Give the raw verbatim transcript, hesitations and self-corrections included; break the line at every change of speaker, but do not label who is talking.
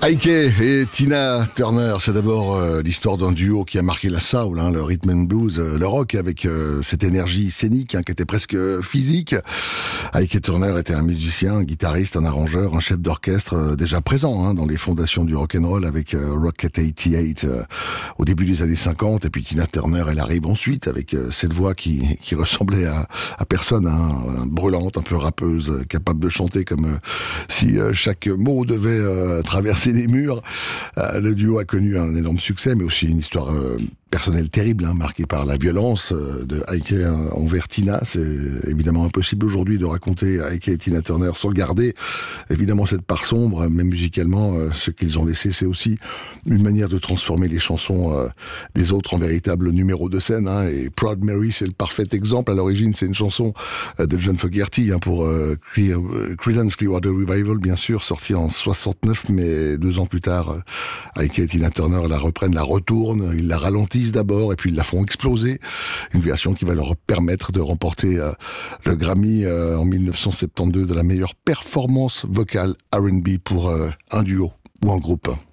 Ike et Tina Turner, c'est d'abord euh, l'histoire d'un duo qui a marqué la soul, hein, le rhythm and blues, euh, le rock, avec euh, cette énergie scénique hein, qui était presque euh, physique. Ike Turner était un musicien, un guitariste, un arrangeur, un chef d'orchestre euh, déjà présent hein, dans les fondations du rock'n'roll avec euh, Rocket quatre-vingt-dix euh, au début des années cinquante. Et puis Tina Turner, elle arrive ensuite avec euh, cette voix qui, qui ressemblait à, à personne, hein, brûlante, un peu rappeuse, capable de chanter comme euh, si euh, chaque mot devait euh, traverser les murs. Euh, le duo a connu un énorme succès, mais aussi une histoire euh, personnelle terrible, hein, marquée par la violence euh, de Ike envers Tina. C'est évidemment impossible aujourd'hui de raconter Ike et Tina Turner sans garder évidemment cette part sombre, mais musicalement, euh, ce qu'ils ont laissé, c'est aussi une manière de transformer les chansons euh, des autres en véritable numéro de scène. Hein, et Proud Mary, c'est le parfait exemple. À l'origine, c'est une chanson euh, de John Fogerty hein, pour euh, Creedence Clearwater Revival, bien sûr, sortie en soixante-neuf, mais deux ans plus tard, Ike et Tina Turner la reprennent, la retournent, ils la ralentissent d'abord et puis ils la font exploser. Une version qui va leur permettre de remporter euh, le Grammy euh, en mille neuf cent soixante-douze de la meilleure performance vocale R and B pour euh, un duo ou un groupe.